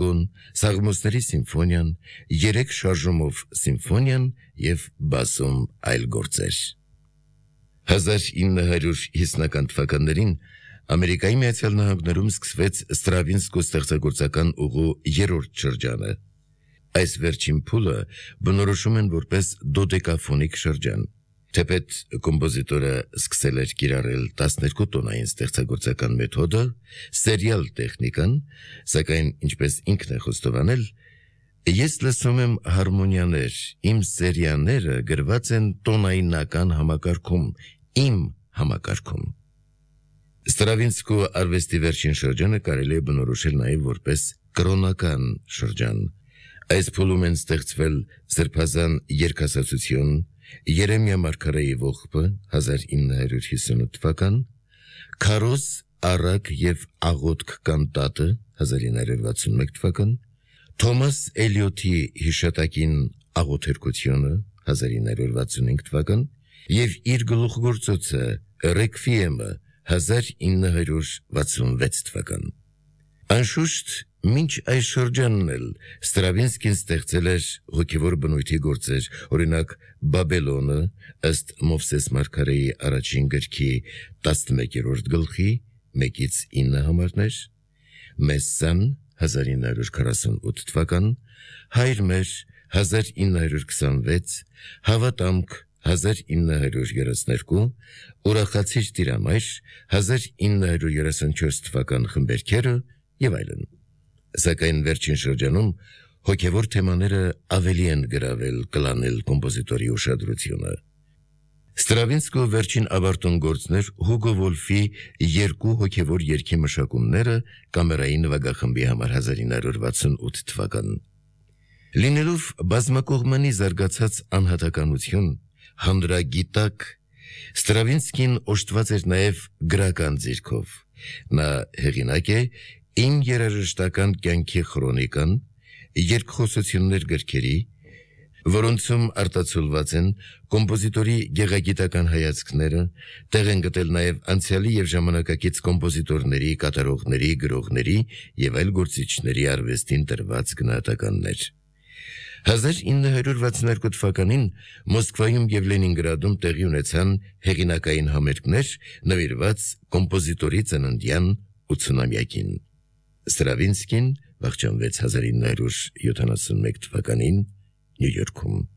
Պենտագոն, Սաղմոսների սիմֆոնիան, 3 շարժումով սիմֆոնիան և բասում այլ գործեր։ 1950-ական թվականներին Ամերիկայի Միացյալ Նահանգներում սկսվեց Ստրավինսկու ստեղծագործական ուղու 3-րդ շրջանը։ Այս վերջին փուլը բնորոշում են որպես դոդեկաֆոնիկ շրջան։ Թեպետ կոմպոզիտորը սկսել էր կիրառել 12 տոնային ստեղծագործական մեթոդը, սերիալ տեխնիկան, սակայն ինչպես ինքն է խոստովանել, ես լսում եմ հարմոնիաներ, իմ սերիաները գրված են տոնայնական համակարգում, իմ համակարգում։ Ստրավինսկու արվեստի վերջին շրջանը կարելի է բնորոշել նաև որպես կրոնական շրջան։ Այս փուլում են ստեղծվել Սրբազան երգասացություն, Երեմիա մարգարեի ողբը 1958 թվական, Քարոզ, առակ և աղոթք կանտատը 1961 թվական, Թոմաս Էլիոթի հիշատակին աղոթերկությունը 1965 թվական և իր գլուխգործոցը Ռեքվիեմը 1966 թվական։ Անշուշտ, մինչ այս շրջանն էլ Ստրավինսկին ստեղծել էր հոգևոր բնույթի գործեր, օրինակ Բաբելոնը, ըստ Մովսես մարգարեի առաջին գրքի 11-րդ գլխի 1-9 համարներ, Մեսսան 1948 թվական, Հայր մեր 1926, Հավատամք 1932, Ուրախացիր Տիրամայր 1934 թվական խմբերքերը և այլն։ Սակայն վերջին շրջանում հոգևոր թեմաները ավելի են գրավել կլանել կոմպոզիտորի ուշադրությունը։ Ստրավինսկու վերջին ավարտուն գործն էր Հուգո Վոլֆի 2 հոգևոր երգի մշակումները կամերային նվագախմբի համար 1968 թվական։ Լինելով բազմակողմանի զարգացած անհատականություն, հանրագիտակ, Ստրավինսկին օժտված էր նաև գրական ձիրքով։ Նա հեղինակ է «Իմ երաժշտական կյանքի խրոնիկան», երկխոսություններ գրքերի, որոնցում արտացոլված են կոմպոզիտորի գեղագիտական հայացքները, տեղ են գտել նաև անցյալի և ժամանակակից կոմպոզիտորների, կատարողների, գրողների և այլ գործիչների արվեստին տրված գնահատականներ։ 1962 թվականին Մոսկվայում և Լենինգրադում տեղի ունեցան հեղինակային համերգներ նվիրված կոմպոզիտորի ծննդյան 80-ամյակին։ Ստրավինսկին վախճանվեց 1971 թվականին Նյու Յորքում։